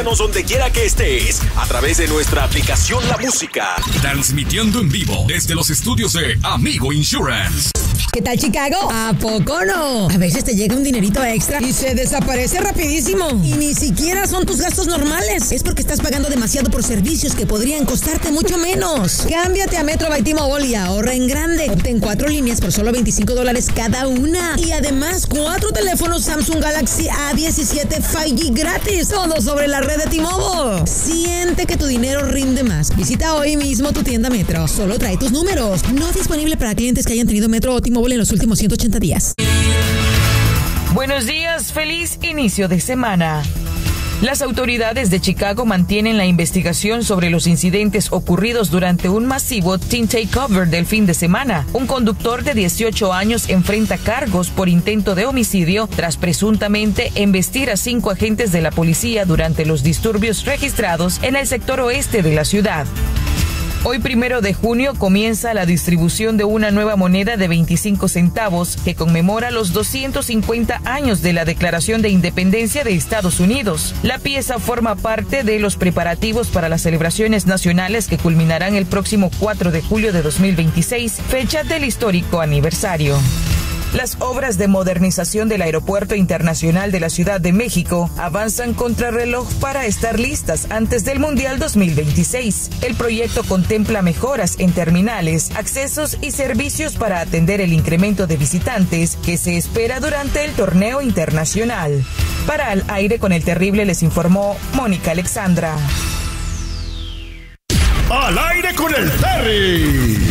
Donde quiera que estés, a través de nuestra aplicación La Música. Transmitiendo en vivo desde los estudios de Amigo Insurance. ¿Qué tal, Chicago? ¿A poco no? A veces te llega un dinerito extra y se desaparece rapidísimo. Y ni siquiera son tus gastos normales. Es porque estás pagando demasiado por servicios que podrían costarte mucho menos. Cámbiate a Metro by T-Mobile y ahorra en grande. Obtén 4 líneas por solo $25 cada una. Y además, 4 teléfonos Samsung Galaxy A17 5G gratis. Todo sobre la red de T-Mobile. Siente que tu dinero rinde más. Visita hoy mismo tu tienda Metro. Solo trae tus números. No disponible para clientes que hayan tenido Metro o T-Mobile en los últimos 180 días. Buenos días, feliz inicio de semana. Las autoridades de Chicago mantienen la investigación sobre los incidentes ocurridos durante un masivo teen takeover del fin de semana. Un conductor de 18 años enfrenta cargos por intento de homicidio tras presuntamente embestir a 5 agentes de la policía durante los disturbios registrados en el sector oeste de la ciudad. Hoy, 1 de junio, comienza la distribución de una nueva moneda de 25 centavos que conmemora los 250 años de la Declaración de Independencia de Estados Unidos. La pieza forma parte de los preparativos para las celebraciones nacionales que culminarán el próximo 4 de julio de 2026, fecha del histórico aniversario. Las obras de modernización del Aeropuerto Internacional de la Ciudad de México avanzan contrarreloj para estar listas antes del Mundial 2026. El proyecto contempla mejoras en terminales, accesos y servicios para atender el incremento de visitantes que se espera durante el torneo internacional. Para Al Aire con el Terrible les informó Mónica Alexandra. Al Aire con el Terry.